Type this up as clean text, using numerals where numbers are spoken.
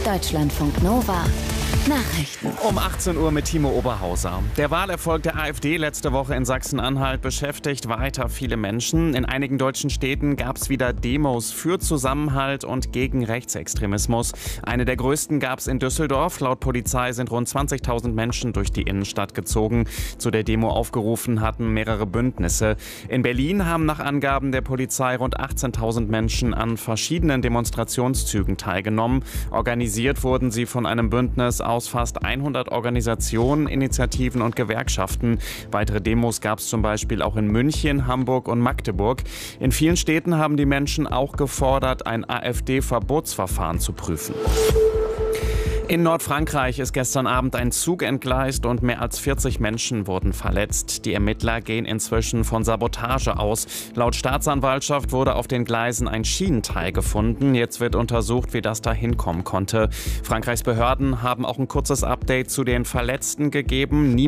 Deutschlandfunk Nova. Nachrichten. Um 18 Uhr mit Timo Oberhauser. Der Wahlerfolg der AfD letzte Woche in Sachsen-Anhalt beschäftigt weiter viele Menschen. In einigen deutschen Städten gab es wieder Demos für Zusammenhalt und gegen Rechtsextremismus. Eine der größten gab es in Düsseldorf. Laut Polizei sind rund 20.000 Menschen durch die Innenstadt gezogen. Zu der Demo aufgerufen hatten mehrere Bündnisse. In Berlin haben nach Angaben der Polizei rund 18.000 Menschen an verschiedenen Demonstrationszügen teilgenommen. Organisiert wurden sie von einem Bündnis aus fast 100 Organisationen, Initiativen und Gewerkschaften. Weitere Demos gab es zum Beispiel auch in München, Hamburg und Magdeburg. In vielen Städten haben die Menschen auch gefordert, ein AfD-Verbotsverfahren zu prüfen. In Nordfrankreich ist gestern Abend ein Zug entgleist und mehr als 40 Menschen wurden verletzt. Die Ermittler gehen inzwischen von Sabotage aus. Laut Staatsanwaltschaft wurde auf den Gleisen ein Schienenteil gefunden. Jetzt wird untersucht, wie das da hinkommen konnte. Frankreichs Behörden haben auch ein kurzes Update zu den Verletzten gegeben.